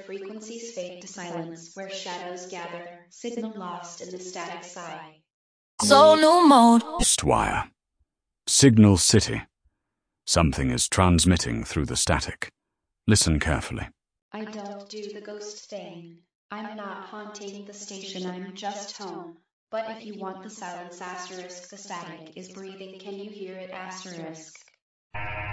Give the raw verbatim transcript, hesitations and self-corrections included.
frequencies fade to silence, where shadows gather, signal lost in the static sky. Soul New Mode. Ghostwire. Signal City. Something is transmitting through the static. Listen carefully. I don't do the ghost thing. I'm not haunting the station, I'm just home. But if you want the silence asterisk, the static is breathing, can you hear it asterisk?